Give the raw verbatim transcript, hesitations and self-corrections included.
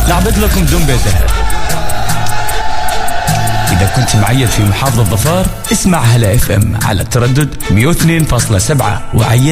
نعبد لكم دم بيتها. إذا كنت معيد في محافظة ظفار اسمع هلا اف ام على التردد مئة واثنين فاصلة سبعة وعيد